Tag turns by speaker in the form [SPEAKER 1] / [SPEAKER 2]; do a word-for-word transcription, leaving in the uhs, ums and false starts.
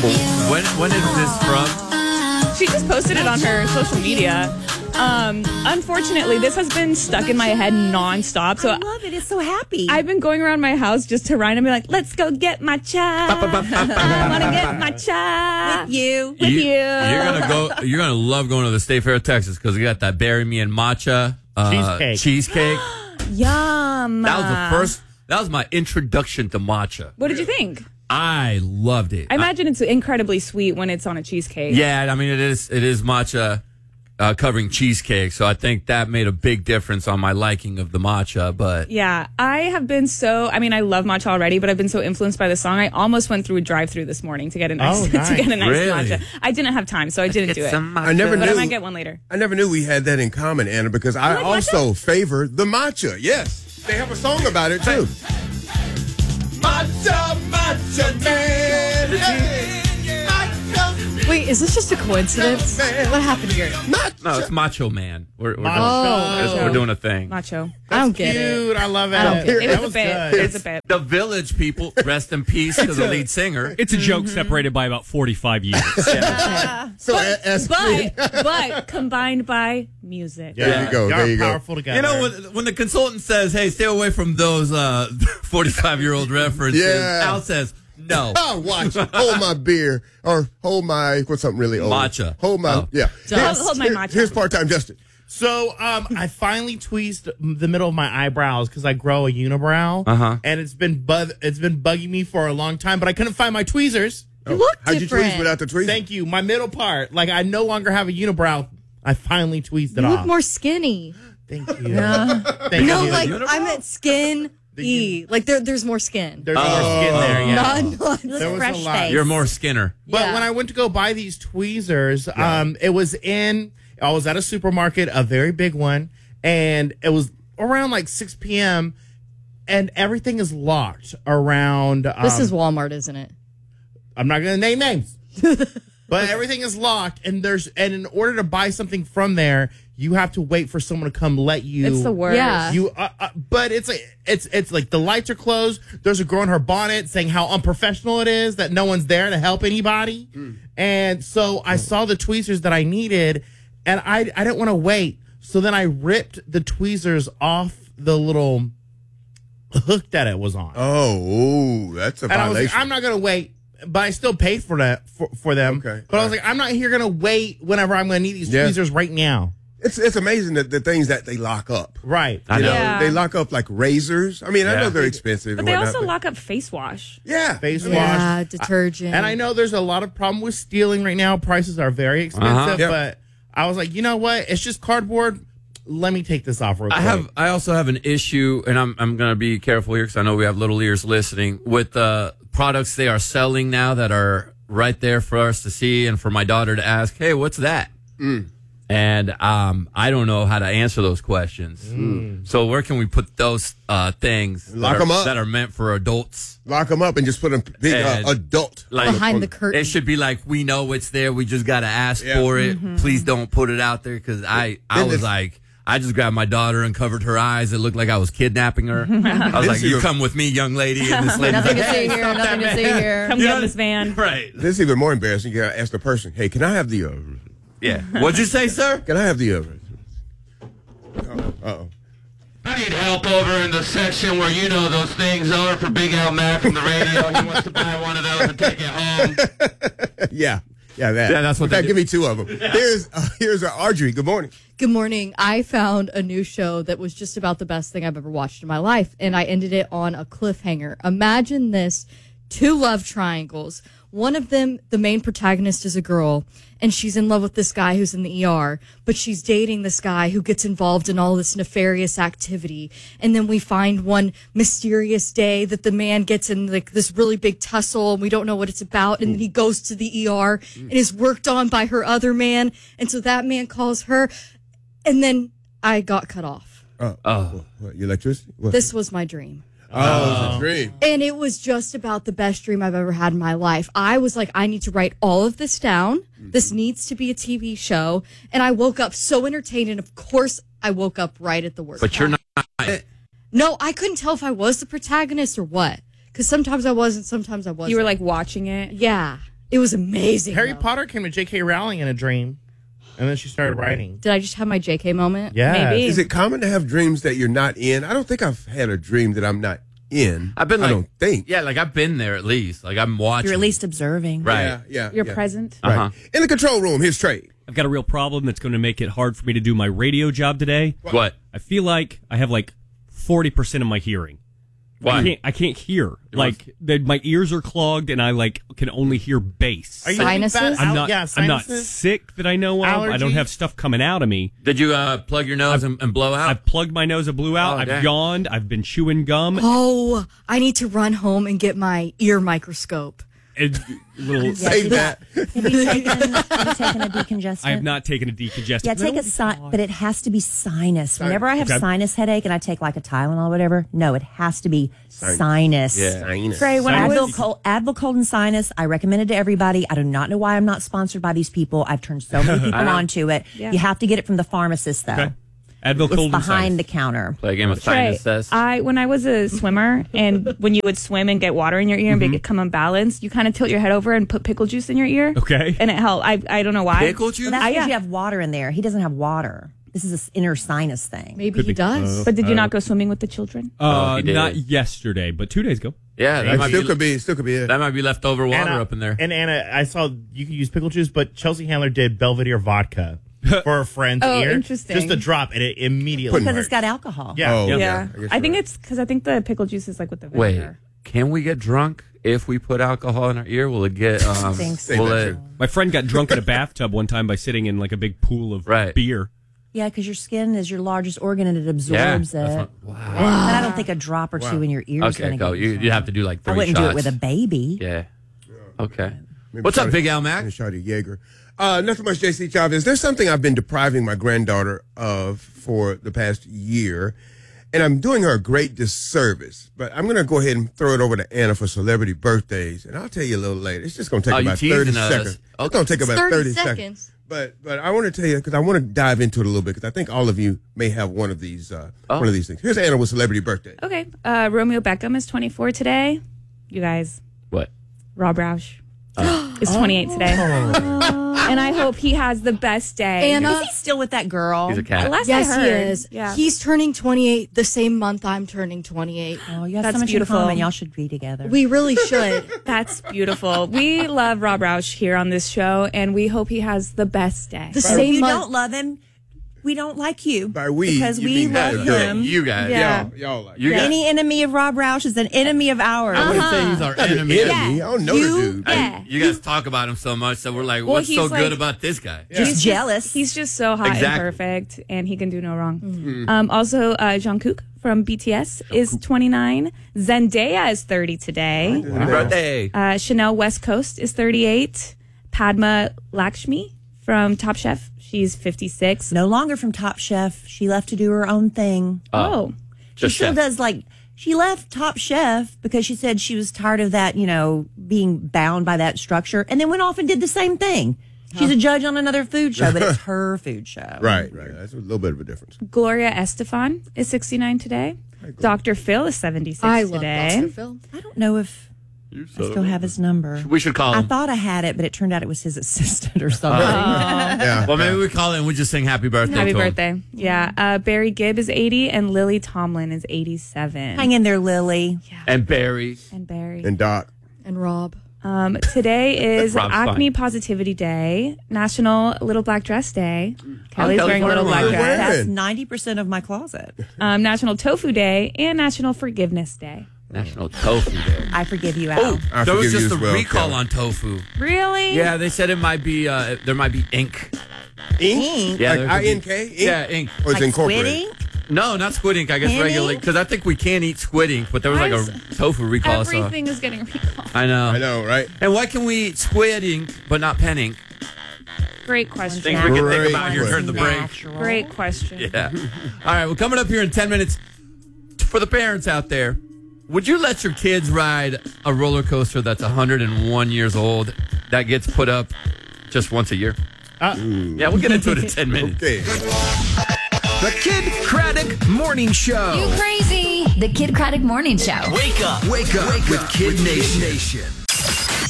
[SPEAKER 1] When when is this from?
[SPEAKER 2] She just posted it on her social media. Um, unfortunately, this has been stuck in my head nonstop. So
[SPEAKER 3] I love it. It's so happy.
[SPEAKER 2] I've been going around my house just to Ryan and be like, let's go get matcha. I want to get matcha.
[SPEAKER 3] With you.
[SPEAKER 2] With you.
[SPEAKER 1] You're gonna go. You're gonna love going to the State Fair of Texas because we got that Bury Me and Matcha uh,
[SPEAKER 4] Cheesecake.
[SPEAKER 1] cheesecake.
[SPEAKER 2] Yum.
[SPEAKER 1] That was the first. That was my introduction to matcha.
[SPEAKER 2] What did you think?
[SPEAKER 1] I loved it.
[SPEAKER 2] I imagine it's incredibly sweet when it's on a cheesecake.
[SPEAKER 1] Yeah, I mean it is. It is matcha uh, covering cheesecake, so I think that made a big difference on my liking of the matcha. But
[SPEAKER 2] Yeah, I have been so, I mean, I love matcha already, but I've been so influenced by the song. I almost went through a drive-through this morning to get a nice,
[SPEAKER 4] Oh, nice.
[SPEAKER 2] to get a nice
[SPEAKER 1] Really?
[SPEAKER 2] matcha. I didn't have time, so I didn't do it.
[SPEAKER 5] I never
[SPEAKER 2] But
[SPEAKER 5] knew.
[SPEAKER 2] I might get one later.
[SPEAKER 5] I never knew we had that in common, Anna, because I
[SPEAKER 2] like
[SPEAKER 5] also favor the matcha. Yes, they have a song about it too. Matcha, matcha man. Matcha,
[SPEAKER 6] Wait, is this just a coincidence? What happened here?
[SPEAKER 5] matcha.
[SPEAKER 1] no, it's Macho Man. We're we're,
[SPEAKER 4] Macho.
[SPEAKER 1] doing, we're doing a thing.
[SPEAKER 2] Macho.
[SPEAKER 6] I don't get
[SPEAKER 4] Cute.
[SPEAKER 6] it.
[SPEAKER 4] I love it.
[SPEAKER 6] I don't get
[SPEAKER 2] It
[SPEAKER 4] That
[SPEAKER 2] was a
[SPEAKER 4] was
[SPEAKER 2] bit.
[SPEAKER 4] good.
[SPEAKER 2] It was a bit.
[SPEAKER 1] The Village people, rest in peace to the lead singer.
[SPEAKER 7] It's a joke separated by about forty-five years.
[SPEAKER 5] So a- as
[SPEAKER 2] But, but combined by music.
[SPEAKER 4] Yeah.
[SPEAKER 5] There you go,
[SPEAKER 4] Y'all
[SPEAKER 5] there
[SPEAKER 4] are
[SPEAKER 5] you go.
[SPEAKER 4] powerful together.
[SPEAKER 1] You know, when, when the consultant says, hey, stay away from those uh, forty-five-year-old references,
[SPEAKER 5] Yeah.
[SPEAKER 1] Al says, no.
[SPEAKER 5] Oh, watch. Hold my beer or hold my what's something really old?
[SPEAKER 1] Matcha.
[SPEAKER 5] Hold my
[SPEAKER 1] Oh.
[SPEAKER 5] yeah.
[SPEAKER 2] Hold- hold my
[SPEAKER 5] Here-
[SPEAKER 2] matcha.
[SPEAKER 5] Here's part-time Justin.
[SPEAKER 4] So um, I finally tweezed the middle of my eyebrows because I grow a unibrow,
[SPEAKER 1] Uh-huh.
[SPEAKER 4] and it's been bu- it's been bugging me for a long time, but I couldn't find my tweezers.
[SPEAKER 6] You look
[SPEAKER 5] How'd you
[SPEAKER 6] different.
[SPEAKER 5] tweeze without the tweezers?
[SPEAKER 4] Thank you. My middle part, like I no longer have a unibrow. I finally tweezed it
[SPEAKER 6] You
[SPEAKER 4] off.
[SPEAKER 6] look more skinny.
[SPEAKER 4] Thank you. Thank
[SPEAKER 6] No,
[SPEAKER 4] you.
[SPEAKER 6] like
[SPEAKER 1] unibrow?
[SPEAKER 6] I'm at skin E. Like there, there's more skin.
[SPEAKER 4] There's more skin there. Yeah.
[SPEAKER 6] Not, not
[SPEAKER 4] There was
[SPEAKER 3] fresh
[SPEAKER 4] a lot.
[SPEAKER 3] face.
[SPEAKER 1] You're more Skinner.
[SPEAKER 4] But
[SPEAKER 6] Yeah.
[SPEAKER 4] when I went to go buy these tweezers, um, it was in, I was at a supermarket, a very big one, and it was around like six p.m., and everything is locked around. Um,
[SPEAKER 6] This is Walmart, isn't it?
[SPEAKER 4] I'm not going to name names, but everything is locked, and there's, and in order to buy something from there, you have to wait for someone to come let you.
[SPEAKER 2] It's the worst.
[SPEAKER 6] Yeah.
[SPEAKER 4] You, uh, uh, but it's like it's it's like the lights are closed. There's a girl in her bonnet saying how unprofessional it is that no one's there to help anybody. And so I saw the tweezers that I needed, and I I didn't want to wait. So then I ripped the tweezers off the little hook that it was on,
[SPEAKER 5] Oh, ooh, that's a
[SPEAKER 4] and I was
[SPEAKER 5] violation.
[SPEAKER 4] like, I'm not gonna wait. But I still paid for that for, for them.
[SPEAKER 5] Okay.
[SPEAKER 4] But I was like, I'm not here gonna wait whenever I'm gonna need these
[SPEAKER 5] Yeah.
[SPEAKER 4] tweezers right now.
[SPEAKER 5] It's it's amazing that the things that they lock up.
[SPEAKER 4] Right.
[SPEAKER 1] I
[SPEAKER 5] You
[SPEAKER 1] know.
[SPEAKER 5] know,
[SPEAKER 2] Yeah.
[SPEAKER 5] they lock up like razors. I mean, I
[SPEAKER 1] Yeah.
[SPEAKER 5] know they're expensive,
[SPEAKER 2] But
[SPEAKER 5] and
[SPEAKER 2] they
[SPEAKER 5] whatnot,
[SPEAKER 2] also
[SPEAKER 5] but-
[SPEAKER 2] lock up face wash.
[SPEAKER 5] yeah,
[SPEAKER 4] Face
[SPEAKER 5] I mean,
[SPEAKER 4] wash.
[SPEAKER 6] Yeah, detergent.
[SPEAKER 4] And I know there's a lot of problem with stealing right now. Prices are very expensive,
[SPEAKER 1] Uh-huh.
[SPEAKER 5] Yep.
[SPEAKER 4] but I was like, you know what? It's just cardboard. Let me take this off real quick.
[SPEAKER 1] I have. I also have an issue, and I'm I'm going to be careful here because I know we have little ears listening with the products they are selling now that are right there for us to see, and for my daughter to ask, "Hey, what's that?" And um, I don't know how to answer those questions. So where can we put those uh, things
[SPEAKER 5] Lock
[SPEAKER 1] that,
[SPEAKER 5] 'em
[SPEAKER 1] are,
[SPEAKER 5] up.
[SPEAKER 1] that are meant for adults?
[SPEAKER 5] lock them up and just put a big uh,
[SPEAKER 1] And-
[SPEAKER 5] adult.
[SPEAKER 1] Like
[SPEAKER 6] behind the curtain.
[SPEAKER 1] it should be like, we know it's there. We just got to ask
[SPEAKER 5] Yeah.
[SPEAKER 1] for it. Please don't put it out there because I, I
[SPEAKER 5] Then
[SPEAKER 1] was
[SPEAKER 5] if-
[SPEAKER 1] like, I just grabbed my daughter and covered her eyes. It looked like I was kidnapping her. I was like,
[SPEAKER 5] This
[SPEAKER 1] you
[SPEAKER 5] is-
[SPEAKER 1] come with me, young lady. And this lady's
[SPEAKER 6] Nothing
[SPEAKER 1] like,
[SPEAKER 6] to see
[SPEAKER 1] hey,
[SPEAKER 6] here.
[SPEAKER 1] stop
[SPEAKER 6] Nothing
[SPEAKER 1] that,
[SPEAKER 6] to see
[SPEAKER 1] man.
[SPEAKER 6] here.
[SPEAKER 2] Come
[SPEAKER 1] You
[SPEAKER 2] get
[SPEAKER 1] know-
[SPEAKER 2] in this van.
[SPEAKER 1] Right.
[SPEAKER 5] This is even more embarrassing. You gotta ask the person, "Hey, can I have the? Uh,
[SPEAKER 1] Yeah. What'd you say, sir?
[SPEAKER 5] can I have the? Uh, uh-oh.
[SPEAKER 8] I need help over in the section where you know those things are for Big Al Mack from the radio. He wants to buy one of those and take it home.
[SPEAKER 5] Yeah, yeah, that.
[SPEAKER 1] Yeah, that's what
[SPEAKER 5] In
[SPEAKER 1] they
[SPEAKER 5] fact,
[SPEAKER 1] do.
[SPEAKER 5] give me two of them. Here's uh, here's uh, Audrey. Good morning.
[SPEAKER 6] Good morning. I found a new show that was just about the best thing I've ever watched in my life, and I ended it on a cliffhanger. Imagine this: two love triangles. One of them, the main protagonist, is a girl, and she's in love with this guy who's in the E R, but she's dating this guy who gets involved in all this nefarious activity. And then we find one mysterious day that the man gets in like this really big tussle, and we don't know what it's about. And he goes to the E R and is worked on by her other man. And so that man calls her, and then I got cut off.
[SPEAKER 5] Uh, oh, what, your electricity? What?
[SPEAKER 6] This was my dream.
[SPEAKER 5] oh, it's a dream.
[SPEAKER 6] And it was just about the best dream I've ever had in my life. I was like, I need to write all of this down. This needs to be a T V show. And I woke up so entertained. And of course, I woke up right at the worst
[SPEAKER 1] But you're
[SPEAKER 6] time.
[SPEAKER 1] not.
[SPEAKER 6] No, I couldn't tell if I was the protagonist or what. Because sometimes I wasn't, sometimes I wasn't.
[SPEAKER 2] You were like watching it.
[SPEAKER 6] yeah. It was amazing.
[SPEAKER 4] Harry
[SPEAKER 6] though.
[SPEAKER 4] Potter came to J K Rowling in a dream, and then she started writing.
[SPEAKER 6] Did I just have my J K moment?
[SPEAKER 4] Yeah.
[SPEAKER 2] Maybe.
[SPEAKER 5] Is it common to have dreams that you're not in? I don't think I've had a dream that I'm not in.
[SPEAKER 1] I've been
[SPEAKER 5] I
[SPEAKER 1] like,
[SPEAKER 5] don't think.
[SPEAKER 1] yeah, like I've been there at least. Like I'm watching.
[SPEAKER 3] You're at least observing.
[SPEAKER 1] right.
[SPEAKER 5] Yeah, yeah.
[SPEAKER 2] You're
[SPEAKER 5] yeah.
[SPEAKER 2] present.
[SPEAKER 5] Right.
[SPEAKER 1] Uh-huh.
[SPEAKER 5] In the control room, here's Trey.
[SPEAKER 7] I've got a real problem that's going to make it hard for me to do my radio job today.
[SPEAKER 1] What?
[SPEAKER 7] I feel like I have like forty percent of my hearing.
[SPEAKER 1] Why?
[SPEAKER 7] I can't, I can't hear. Like the, my ears are clogged, and I like can only hear bass.
[SPEAKER 4] Are you having bad
[SPEAKER 6] Sinuses?
[SPEAKER 7] I'm
[SPEAKER 4] al-
[SPEAKER 7] not.
[SPEAKER 4] yeah,
[SPEAKER 7] I'm not
[SPEAKER 4] sinuses?
[SPEAKER 7] sick that I know of. I don't
[SPEAKER 4] Allergies?
[SPEAKER 7] have stuff coming out of me.
[SPEAKER 1] Did you uh, plug your nose and, and blow out?
[SPEAKER 7] I've plugged my nose. I blew out.
[SPEAKER 1] Oh,
[SPEAKER 7] I've
[SPEAKER 1] dang.
[SPEAKER 7] yawned. I've been chewing gum.
[SPEAKER 6] Oh, I need to run home and get my ear microscope.
[SPEAKER 7] And little.
[SPEAKER 5] Say that.
[SPEAKER 3] Have you taken, have you taken a decongestant?
[SPEAKER 7] I have not taken a decongestant.
[SPEAKER 3] Yeah, take a si- but it has to be sinus. Whenever I have
[SPEAKER 7] Okay.
[SPEAKER 3] sinus headache and I take like a Tylenol or whatever, no, it has to be sinus.
[SPEAKER 5] Sinus.
[SPEAKER 2] Trey, when I
[SPEAKER 3] Advil
[SPEAKER 2] was
[SPEAKER 3] cold, Advil cold and sinus. I recommend it to everybody. I do not know why I'm not sponsored by these people. I've turned so many people onto it.
[SPEAKER 2] Yeah.
[SPEAKER 3] You have to get it from the pharmacist though.
[SPEAKER 7] Okay. Advil
[SPEAKER 3] It's
[SPEAKER 7] cold and
[SPEAKER 3] behind the
[SPEAKER 7] sinus.
[SPEAKER 3] counter.
[SPEAKER 1] Play a game of
[SPEAKER 2] Trey,
[SPEAKER 1] sinus test.
[SPEAKER 2] I when I was a swimmer, and when you would swim and get water in your ear and
[SPEAKER 1] Mm-hmm.
[SPEAKER 2] become unbalanced, you kind of tilt your head over and put pickle juice in your ear.
[SPEAKER 7] Okay.
[SPEAKER 2] And it helped. I I don't know why.
[SPEAKER 1] Pickle juice?
[SPEAKER 3] Well, that's
[SPEAKER 2] Ah,
[SPEAKER 3] because
[SPEAKER 2] yeah.
[SPEAKER 3] you have water in there. He doesn't have water. This is an inner sinus thing.
[SPEAKER 6] Maybe
[SPEAKER 7] Could
[SPEAKER 6] he
[SPEAKER 7] be.
[SPEAKER 6] does.
[SPEAKER 2] But did you not go swimming with the children?
[SPEAKER 1] Oh,
[SPEAKER 7] Uh,
[SPEAKER 1] he did.
[SPEAKER 7] not yesterday, but two days ago.
[SPEAKER 1] yeah, that
[SPEAKER 5] It
[SPEAKER 1] might
[SPEAKER 5] still
[SPEAKER 1] be,
[SPEAKER 5] could be. Still could be it.
[SPEAKER 1] that might be leftover water
[SPEAKER 4] Anna,
[SPEAKER 1] up in there.
[SPEAKER 4] And Anna, I saw you could use pickle juice, but Chelsea Handler did Belvedere vodka for a friend's
[SPEAKER 2] Oh,
[SPEAKER 4] ear.
[SPEAKER 2] interesting.
[SPEAKER 4] Just a drop, and it immediately
[SPEAKER 3] Because
[SPEAKER 4] worked.
[SPEAKER 3] it's got alcohol.
[SPEAKER 4] Yeah.
[SPEAKER 5] Oh,
[SPEAKER 2] Yeah.
[SPEAKER 5] yeah. I guess
[SPEAKER 2] I, think
[SPEAKER 5] you're right.
[SPEAKER 2] it's because I think the pickle juice is like with the
[SPEAKER 1] Wait,
[SPEAKER 2] vinegar.
[SPEAKER 1] can we get drunk if we put alcohol in our ear? Will it get? Um,
[SPEAKER 3] think so.
[SPEAKER 1] will
[SPEAKER 5] Say that
[SPEAKER 1] it?
[SPEAKER 5] too.
[SPEAKER 7] My friend got drunk in a bathtub one time by sitting in like a big pool of
[SPEAKER 1] Right.
[SPEAKER 7] beer.
[SPEAKER 3] Yeah, because your skin is your largest organ and it
[SPEAKER 1] Yeah.
[SPEAKER 3] absorbs
[SPEAKER 1] that's
[SPEAKER 3] it.
[SPEAKER 1] what- wow.
[SPEAKER 3] And I don't think a drop or two in your ear is
[SPEAKER 1] Okay,
[SPEAKER 3] going to
[SPEAKER 1] go.
[SPEAKER 3] get
[SPEAKER 1] You you have to do like three
[SPEAKER 3] I wouldn't
[SPEAKER 1] shots.
[SPEAKER 3] do it with a baby.
[SPEAKER 1] Yeah. Okay.
[SPEAKER 5] Maybe
[SPEAKER 1] What's up,
[SPEAKER 5] try
[SPEAKER 1] Big
[SPEAKER 5] to-
[SPEAKER 1] Al Mac?
[SPEAKER 5] and Shawty Yeager. Uh, nothing much, J C Chavez. There's something I've been depriving my granddaughter of for the past year, and I'm doing her a great disservice. But I'm going to go ahead and throw it over to Anna for celebrity birthdays, and I'll tell you a little later. It's just going to take
[SPEAKER 1] Oh, you
[SPEAKER 5] about
[SPEAKER 1] teasing
[SPEAKER 5] thirty
[SPEAKER 1] us.
[SPEAKER 5] seconds.
[SPEAKER 1] Okay.
[SPEAKER 5] It's going to take about
[SPEAKER 6] thirty
[SPEAKER 5] thirty
[SPEAKER 6] seconds.
[SPEAKER 5] seconds. But but I want to tell you because I want to dive into it a little bit because I think all of you may have one of these uh,
[SPEAKER 1] Oh.
[SPEAKER 5] one of these things. Here's Anna with celebrity birthday.
[SPEAKER 2] Okay. Uh, Romeo Beckham is twenty-four today. You guys,
[SPEAKER 1] What?
[SPEAKER 2] Rob Roush is twenty-eight today. And I hope he has the best day.
[SPEAKER 6] Anna?
[SPEAKER 3] Is he still with that girl?
[SPEAKER 1] He's a cat.
[SPEAKER 2] Last
[SPEAKER 6] Yes,
[SPEAKER 2] I heard,
[SPEAKER 6] he is.
[SPEAKER 2] Yeah.
[SPEAKER 6] He's turning twenty-eight the same month I'm turning twenty-eight.
[SPEAKER 3] Oh, you have
[SPEAKER 2] That's
[SPEAKER 3] so much
[SPEAKER 2] beautiful.
[SPEAKER 3] in common. Y'all should be together.
[SPEAKER 6] We really should.
[SPEAKER 2] That's beautiful. We love Rob Roush here on this show, and we hope he has the best day.
[SPEAKER 6] The
[SPEAKER 3] if
[SPEAKER 6] same
[SPEAKER 3] you
[SPEAKER 6] month.
[SPEAKER 3] don't love him, we don't like you.
[SPEAKER 5] By we,
[SPEAKER 3] because
[SPEAKER 5] you
[SPEAKER 3] we
[SPEAKER 5] mean
[SPEAKER 3] love
[SPEAKER 5] that,
[SPEAKER 1] Yeah,
[SPEAKER 3] him.
[SPEAKER 1] you guys.
[SPEAKER 2] Yeah.
[SPEAKER 5] Y'all, y'all like
[SPEAKER 1] You guys.
[SPEAKER 3] Any enemy of Rob Roush is an enemy of ours.
[SPEAKER 1] I wouldn't say he's our
[SPEAKER 5] Not an
[SPEAKER 1] enemy.
[SPEAKER 5] enemy. I don't know
[SPEAKER 3] You-
[SPEAKER 5] the dude.
[SPEAKER 1] I-
[SPEAKER 2] Yeah.
[SPEAKER 1] you guys talk about him so much that we're like,
[SPEAKER 2] Well,
[SPEAKER 1] what's so
[SPEAKER 2] he's
[SPEAKER 1] good
[SPEAKER 2] like-
[SPEAKER 1] about this guy?
[SPEAKER 3] Just jealous.
[SPEAKER 2] He's just so hot
[SPEAKER 1] Exactly.
[SPEAKER 2] and perfect, and he can do no wrong.
[SPEAKER 3] Mm-hmm.
[SPEAKER 2] Um, also, uh, Jungkook from B T S is twenty-nine. Zendaya is thirty today.
[SPEAKER 1] Happy birthday.
[SPEAKER 2] Uh, Chanel West Coast is thirty-eight. Padma Lakshmi from Top Chef, she's fifty-six.
[SPEAKER 3] no longer from Top Chef. She left to do her own thing.
[SPEAKER 2] Oh,
[SPEAKER 3] She
[SPEAKER 1] Just
[SPEAKER 3] still
[SPEAKER 1] chef.
[SPEAKER 3] does like she left Top Chef because she said she was tired of that, you know, being bound by that structure, and then went off and did the same thing. She's a judge on another food show, but it's her food show.
[SPEAKER 5] Right, right. That's a little bit of a difference.
[SPEAKER 2] Gloria Estefan is sixty-nine today. Doctor Phil is seventy-six
[SPEAKER 6] I love
[SPEAKER 2] today.
[SPEAKER 6] Doctor Phil.
[SPEAKER 3] I don't know if I still have his number.
[SPEAKER 1] We should call
[SPEAKER 3] I
[SPEAKER 1] him.
[SPEAKER 3] thought I had it, but it turned out it was his assistant or something.
[SPEAKER 5] Yeah.
[SPEAKER 1] Well, maybe we call it and we just sing happy birthday
[SPEAKER 2] Happy
[SPEAKER 1] to him.
[SPEAKER 2] birthday. Yeah. Uh, Barry Gibb is eighty, and Lily Tomlin is eighty-seven.
[SPEAKER 3] Hang in there, Lily.
[SPEAKER 1] And Barry.
[SPEAKER 2] And Barry.
[SPEAKER 5] And Doc.
[SPEAKER 6] And Rob.
[SPEAKER 2] Um, today is
[SPEAKER 1] Rob's
[SPEAKER 2] Acne
[SPEAKER 1] fine.
[SPEAKER 2] Positivity Day, National Little Black Dress Day. Kelly's
[SPEAKER 1] Kelly's
[SPEAKER 2] wearing a little
[SPEAKER 1] wearing
[SPEAKER 2] black
[SPEAKER 1] one.
[SPEAKER 2] dress.
[SPEAKER 3] That's
[SPEAKER 5] Wearing.
[SPEAKER 3] ninety percent of my closet.
[SPEAKER 2] Um, National Tofu Day and National Forgiveness Day.
[SPEAKER 1] National Tofu Day.
[SPEAKER 3] I forgive you, Al.
[SPEAKER 1] Oh,
[SPEAKER 5] I
[SPEAKER 1] there was
[SPEAKER 5] forgive you
[SPEAKER 1] just a
[SPEAKER 5] as well,
[SPEAKER 1] recall
[SPEAKER 5] Kelly.
[SPEAKER 1] on tofu.
[SPEAKER 2] Really?
[SPEAKER 1] Yeah, they said it might be, uh, there might be ink.
[SPEAKER 5] Ink?
[SPEAKER 1] Yeah,
[SPEAKER 5] like
[SPEAKER 1] there
[SPEAKER 5] I
[SPEAKER 1] could be-
[SPEAKER 5] N K? Ink?
[SPEAKER 1] Yeah, ink.
[SPEAKER 5] Or it's
[SPEAKER 3] Like
[SPEAKER 5] incorporated?
[SPEAKER 3] squid ink?
[SPEAKER 1] No, not squid ink, I guess
[SPEAKER 3] Hen
[SPEAKER 1] regularly.
[SPEAKER 3] ink?
[SPEAKER 1] Because I think we can't eat squid ink, but there was
[SPEAKER 2] Why
[SPEAKER 1] like
[SPEAKER 2] is
[SPEAKER 1] a tofu recall. I saw.
[SPEAKER 2] Everything is getting recalled.
[SPEAKER 1] I know.
[SPEAKER 5] I know, right?
[SPEAKER 1] And why can we eat squid ink but not pen ink?
[SPEAKER 2] Great question.
[SPEAKER 1] Things we can think
[SPEAKER 5] Great
[SPEAKER 1] about here during the break.
[SPEAKER 3] Natural.
[SPEAKER 2] Great question.
[SPEAKER 1] Yeah. All right, well, coming up here in ten minutes, for the parents out there, would you let your kids ride a roller coaster that's one hundred one years old that gets put up just once a year?
[SPEAKER 4] Uh,
[SPEAKER 1] Yeah, we'll get into it in ten minutes.
[SPEAKER 5] Okay.
[SPEAKER 9] The Kid Craddock Morning Show.
[SPEAKER 10] You crazy. The Kid Craddock Morning Show.
[SPEAKER 9] Wake up. Wake up with Kid Nation.